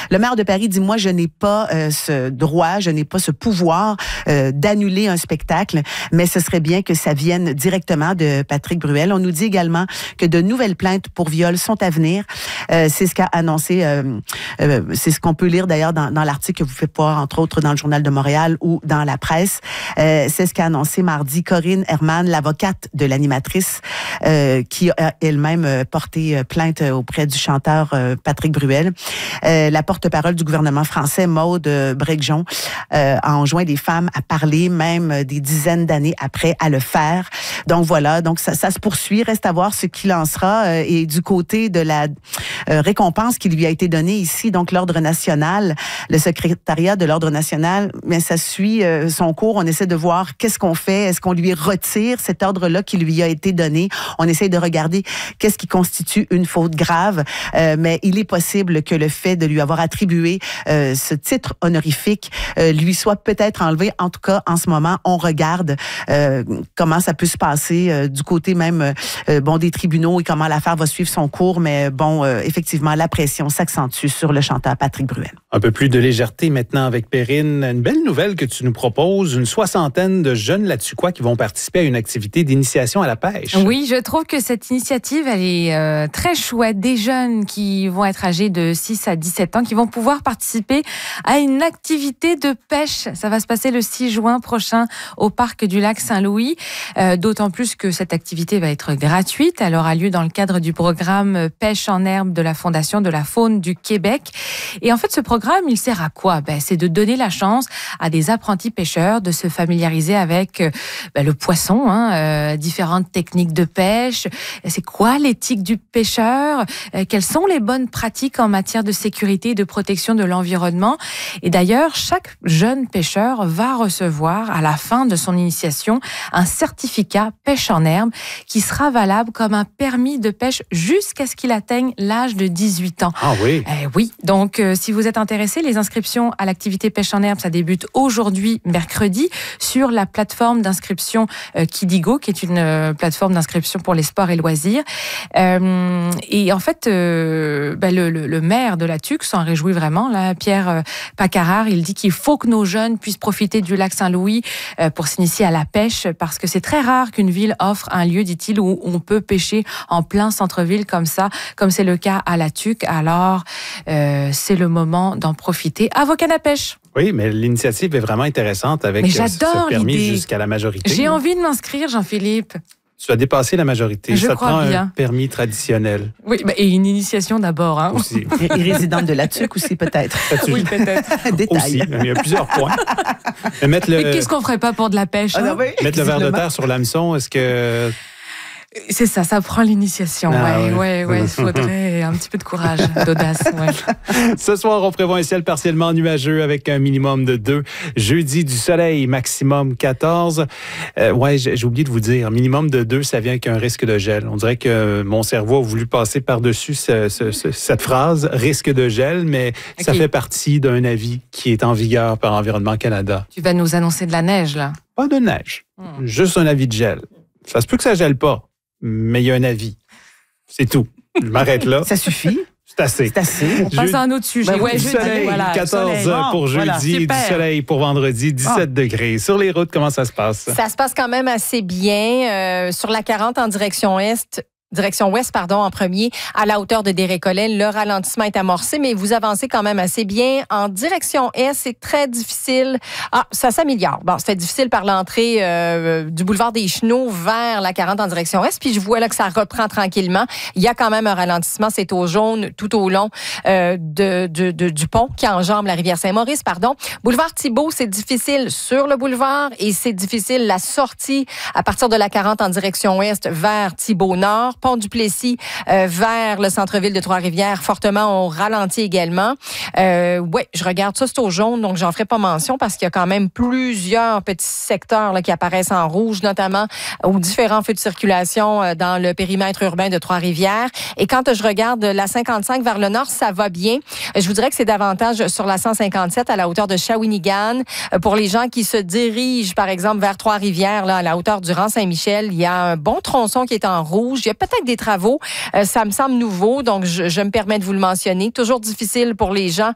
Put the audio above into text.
Le maire de Paris dit, moi, je n'ai pas ce droit, je n'ai pas ce pouvoir d'annuler un spectacle, mais ce serait bien que ça vienne directement de Patrick Bruel. On nous dit également que de nouvelles plaintes pour viol sont à venir. C'est ce qu'a annoncé, c'est ce qu'on peut lire d'ailleurs dans l'article que vous faites voir, entre autres, dans le Journal de Montréal ou dans la presse. C'est ce qu'a annoncé mardi Corinne Herman, l'avocate de l'animatrice, qui a elle-même porté plainte auprès du chanteur Patrick Bruel. La porte-parole du gouvernement français, Maude Bregjon, a enjoint des femmes à parler, même des dizaines d'années après, à le faire. Donc voilà, donc ça se poursuit. Reste à voir ce qu'il en sera. Et du côté de la récompense qui lui a été donnée ici, donc l'Ordre national, le secrétariat de l'Ordre national, mais ça suit son cours. On essaie de voir qu'est-ce qu'on fait. Est-ce qu'on lui retire cet ordre-là qui lui a été donné? On essaie de regarder qu'est-ce qui constitue une faute grave. Mais il est possible que le fait de lui avoir attribué ce titre honorifique lui soit peut-être enlevé. En tout cas, en ce moment, on regarde comment ça peut se passer du côté même des tribunaux et comment l'affaire va suivre son cours. Mais effectivement, la pression s'accentue sur le chanteur Patrick Bruel. Un peu plus de légèreté maintenant avec Perrine. Une belle nouvelle que tu nous proposes. Une 60aine de jeunes là-dessus-quoi qui vont participer à une activité d'initiation à la pêche. Oui, je trouve que cette initiative, elle est très chouette. Des jeunes qui vont être âgés de 6 à 17 ans, qui vont pouvoir participer à une activité de pêche. Ça va se passer le 6 juin prochain au parc du lac Saint-Louis. D'autant plus que cette activité va être gratuite. Elle aura lieu dans le cadre du programme Pêche en herbe de la Fondation de la faune du Québec. Et en fait, ce programme, il sert à quoi? C'est de donner la chance à des apprentis pêcheurs de se familiariser avec le poisson, différentes techniques de pêche. C'est quoi l'éthique du pêcheur? Quelles sont les bonnes pratiques en matière de sécurité et de protection de l'environnement? Et d'ailleurs, chaque jeune pêcheur va recevoir à la fin de son initiation un certificat pêche en herbe qui sera valable comme un permis de pêche jusqu'à ce qu'il atteigne l'âge de 18 ans. Ah oui? Oui. Donc, si vous êtes intéressé, les inscriptions à l'activité pêche en herbe, ça débute aujourd'hui, mercredi, sur la plateforme d'inscription Kidigo, qui est une plateforme d'inscription pour les sports et loisirs. Et en fait, le maire de la Tuque s'en réjouit vraiment, là, Pierre Pacarard. Il dit qu'il faut que nos jeunes puissent profiter du lac Saint-Louis pour s'initier à la pêche, parce que c'est très rare qu'une ville offre un lieu, dit-il, où on peut pêcher en plein centre-ville comme ça, comme c'est le cas à la Tuque. Alors, c'est le moment d'en profiter à vos cannes à pêche. Oui, mais l'initiative est vraiment intéressante avec ce permis l'idée. Jusqu'à la majorité. J'ai envie de m'inscrire, Jean-Philippe. Tu as dépassé la majorité. Je ça crois prend bien. Un permis traditionnel. Oui, et une initiation d'abord. Aussi. Et résidente de la Tuque aussi, peut-être. Oui, peut-être. Détail. Aussi, il y a plusieurs points. Mais qu'est-ce qu'on ferait pas pour de la pêche? Mettre le verre de terre sur l'hameçon, est-ce que... C'est ça prend l'initiation. Ouais. Il faudrait un petit peu de courage, d'audace. Ouais. Ce soir, on prévoit un ciel partiellement nuageux avec un minimum de 2. Jeudi, du soleil, maximum 14. J'ai oublié de vous dire, minimum de 2, ça vient avec un risque de gel. On dirait que mon cerveau a voulu passer par-dessus cette phrase, risque de gel, mais ça fait partie d'un avis qui est en vigueur par Environnement Canada. Tu vas nous annoncer de la neige, là? Pas de neige, juste un avis de gel. Ça se peut que ça gèle pas, mais il y a un avis. C'est tout. Je m'arrête là. Ça suffit. C'est assez. On passe à un autre sujet. Du soleil, 14 pour jeudi, du soleil pour vendredi, 17 degrés. Sur les routes, comment ça se passe? Ça se passe quand même assez bien. Sur la 40 en direction ouest, en premier, à la hauteur de Desrécollets. Le ralentissement est amorcé, mais vous avancez quand même assez bien. En direction est, c'est très difficile. Ça s'améliore. Bon, c'était difficile par l'entrée du boulevard des Chenaux vers la 40 en direction est, puis je vois là que ça reprend tranquillement. Il y a quand même un ralentissement, c'est au jaune tout au long du pont qui enjambe la rivière Saint-Maurice, Boulevard Thibault, c'est difficile sur le boulevard et c'est difficile la sortie à partir de la 40 en direction ouest vers Thibault-Nord. Pont-du-Plessis vers le centre-ville de Trois-Rivières, fortement on ralentit également. Je regarde ça, c'est au jaune, donc j'en ferai pas mention parce qu'il y a quand même plusieurs petits secteurs là, qui apparaissent en rouge, notamment aux différents feux de circulation dans le périmètre urbain de Trois-Rivières. Et quand je regarde la 55 vers le nord, ça va bien. Je vous dirais que c'est davantage sur la 157 à la hauteur de Shawinigan. Pour les gens qui se dirigent, par exemple, vers Trois-Rivières, là, à la hauteur du Rang-Saint-Michel, il y a un bon tronçon qui est en rouge. Il y a peut-être des travaux. Ça me semble nouveau, donc je me permets de vous le mentionner. Toujours difficile pour les gens